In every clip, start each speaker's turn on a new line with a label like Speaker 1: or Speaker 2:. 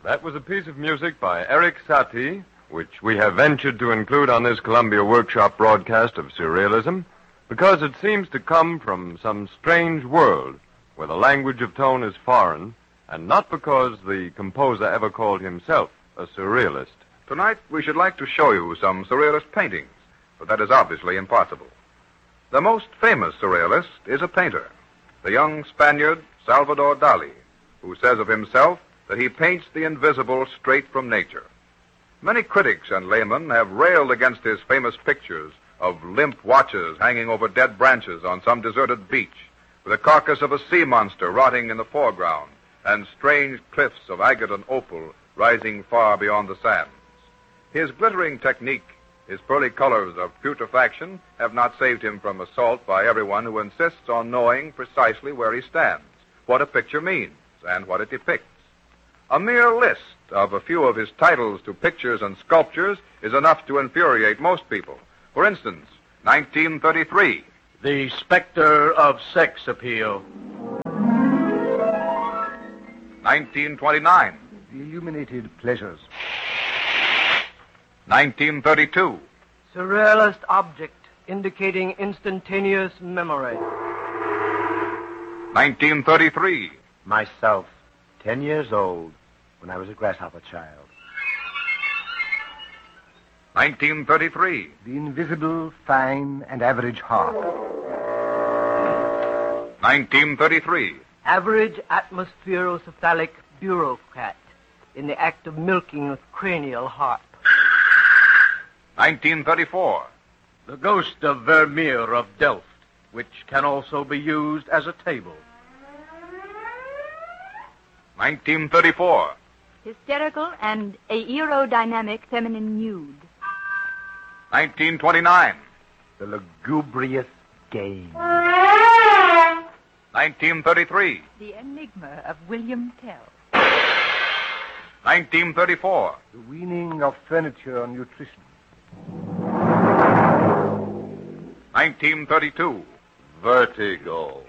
Speaker 1: That was a piece of music by Erik Satie, which we have ventured to include on this Columbia Workshop broadcast of surrealism, because it seems to come from some strange world where the language of tone is foreign, and not because the composer ever called himself a surrealist.
Speaker 2: Tonight, we should like to show you some surrealist paintings, but that is obviously impossible. The most famous surrealist is a painter, the young Spaniard Salvador Dali, who says of himself that he paints the invisible straight from nature. Many critics and laymen have railed against his famous pictures of limp watches hanging over dead branches on some deserted beach, with the carcass of a sea monster rotting in the foreground, and strange cliffs of agate and opal rising far beyond the sands. His glittering technique, his pearly colors of putrefaction, have not saved him from assault by everyone who insists on knowing precisely where he stands, what a picture means, and what it depicts. A mere list of a few of his titles to pictures and sculptures is enough to infuriate most people. For instance, 1933.
Speaker 3: The Spectre of Sex Appeal.
Speaker 2: 1929.
Speaker 4: The Illuminated Pleasures.
Speaker 2: 1932.
Speaker 5: Surrealist object indicating instantaneous memory.
Speaker 2: 1933.
Speaker 4: Myself, 10 years old, when I was a grasshopper child.
Speaker 2: 1933.
Speaker 4: The Invisible, Fine, and Average Heart.
Speaker 2: 1933.
Speaker 5: Average atmospherocephalic bureaucrat in the act of milking a cranial harp.
Speaker 2: 1934.
Speaker 3: The Ghost of Vermeer of Delft, which can also be used as a table.
Speaker 2: 1934.
Speaker 6: Hysterical and aerodynamic feminine nude.
Speaker 2: 1929.
Speaker 4: The Lugubrious Game.
Speaker 2: 1933.
Speaker 6: The Enigma of William Tell.
Speaker 2: 1934.
Speaker 4: The Weaning of Furniture Nutrition.
Speaker 2: 1932.
Speaker 1: Vertigo.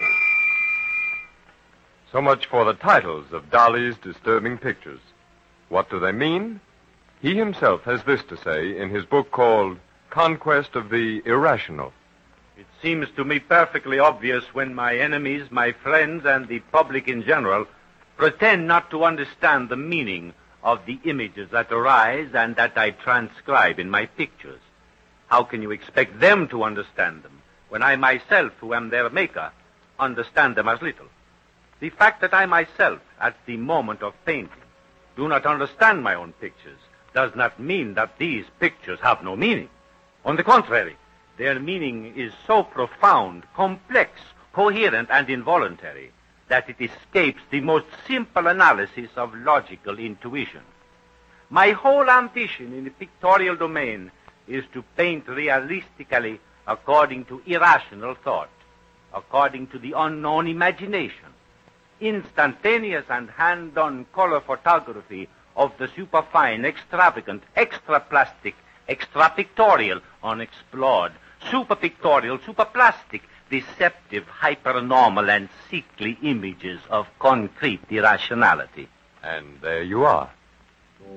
Speaker 1: So much for the titles of Dali's disturbing pictures. What do they mean? He himself has this to say in his book called Conquest of the Irrational.
Speaker 3: It seems to me perfectly obvious when my enemies, my friends, and the public in general pretend not to understand the meaning of the images that arise and that I transcribe in my pictures. How can you expect them to understand them when I myself, who am their maker, understand them as little? The fact that I myself, at the moment of painting, do not understand my own pictures does not mean that these pictures have no meaning. On the contrary, their meaning is so profound, complex, coherent, and involuntary that it escapes the most simple analysis of logical intuition. My whole ambition in the pictorial domain is to paint realistically according to irrational thought, according to the unknown imagination, instantaneous and hand-done color photography of the superfine, extravagant, extra-plastic, extra-pictorial, unexplored, super-pictorial, super-plastic, deceptive, hypernormal, and sickly images of concrete irrationality.
Speaker 1: And there you are.